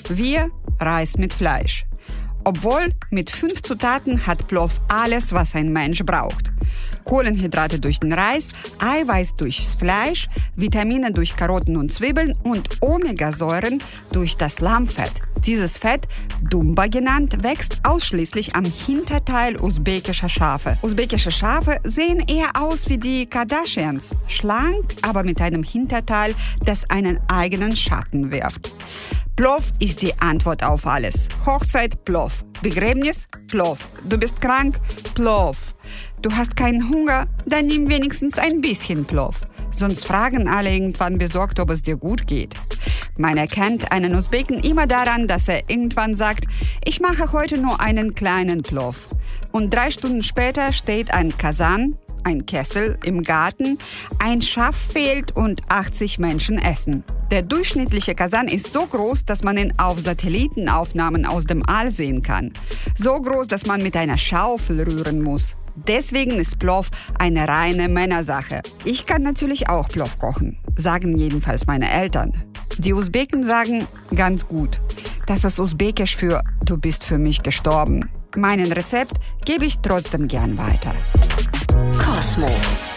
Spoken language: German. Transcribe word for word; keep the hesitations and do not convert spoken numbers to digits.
Wir Reis mit Fleisch. Obwohl mit fünf Zutaten hat Plov alles, was ein Mensch braucht. Kohlenhydrate durch den Reis, Eiweiß durchs Fleisch, Vitamine durch Karotten und Zwiebeln und Omegasäuren durch das Lammfett. Dieses Fett, Dumba genannt, wächst ausschließlich am Hinterteil usbekischer Schafe. Usbekische Schafe sehen eher aus wie die Kardashians, schlank, aber mit einem Hinterteil, das einen eigenen Schatten wirft. Plov ist die Antwort auf alles. Hochzeit, Plov. Begräbnis, Plov. Du bist krank, Plov. Du hast keinen Hunger, dann nimm wenigstens ein bisschen Plov. Sonst fragen alle irgendwann besorgt, ob es dir gut geht. Man erkennt einen Usbeken immer daran, dass er irgendwann sagt, ich mache heute nur einen kleinen Plov. Und drei Stunden später steht ein Kasan, ein Kessel im Garten, ein Schaf fehlt und achtzig Menschen essen. Der durchschnittliche Kasan ist so groß, dass man ihn auf Satellitenaufnahmen aus dem All sehen kann. So groß, dass man mit einer Schaufel rühren muss. Deswegen ist Plov eine reine Männersache. Ich kann natürlich auch Plov kochen, sagen jedenfalls meine Eltern. Die Usbeken sagen ganz gut. Das ist usbekisch für du bist für mich gestorben. Meinen Rezept gebe ich trotzdem gern weiter. Kosmo.